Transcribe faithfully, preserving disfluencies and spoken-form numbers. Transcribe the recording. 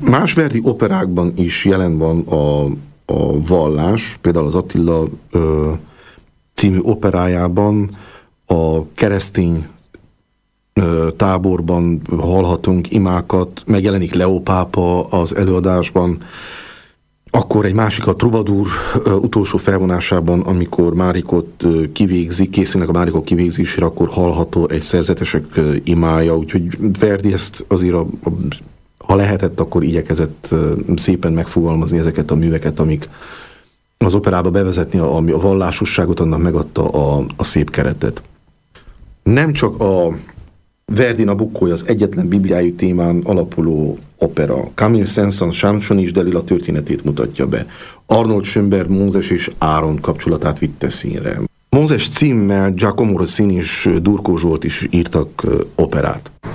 Más Verdi operákban is jelen van a, a vallás, például az Attila ö, című operájában a keresztény ö, táborban hallhatunk imákat, megjelenik Leó pápa az előadásban, akkor egy másik a Troubadour ö, utolsó felvonásában, amikor Márikot ö, kivégzik, készülnek a Márikok kivégzésére, akkor hallható egy szerzetesek ö, imája, úgyhogy Verdi ezt azért, a, a, ha lehetett, akkor igyekezett ö, szépen megfogalmazni ezeket a műveket, amik az operába bevezetni, ami a vallásosságot, annak megadta a, a szép keretet. Nem csak a Verdi Nabuccója az egyetlen bibliai témán alapuló opera. Camille Saint-Saëns Samson és Delila történetét mutatja be. Arnold Schönberg Mózes és Áron kapcsolatát vitte színre. Mózes címmel Giacomo Rossini és Durkó Zsolt is írtak operát.